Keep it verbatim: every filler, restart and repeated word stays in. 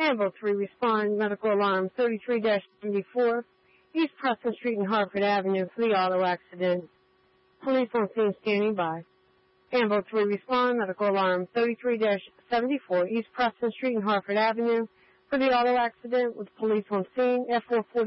Ambo three respond, medical alarm thirty-three dash seventy-four, East Preston Street and Hartford Avenue for the auto accident. Police on scene standing by. Ambo three respond, medical alarm thirty-three dash seventy-four, East Preston Street and Hartford Avenue for the auto accident with police on scene, F four forty.